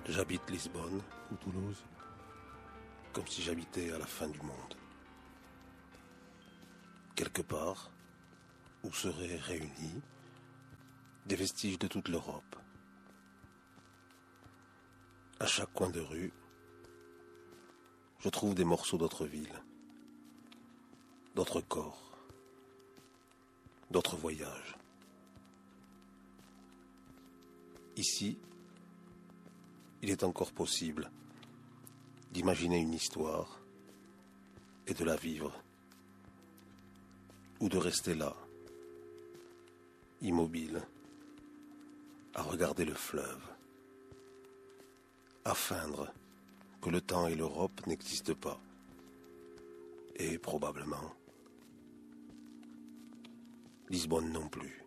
J'habite Lisbonne ou Toulouse, comme si j'habitais à la fin du monde. Quelque part où seraient réunis des vestiges de toute l'Europe. À chaque coin de rue, je trouve des morceaux d'autres villes, d'autres corps, d'autres voyages. Ici, il est encore possible d'imaginer une histoire et de la vivre, ou de rester là, immobile, à regarder le fleuve, à feindre que le temps et l'Europe n'existent pas, et probablement Lisbonne non plus.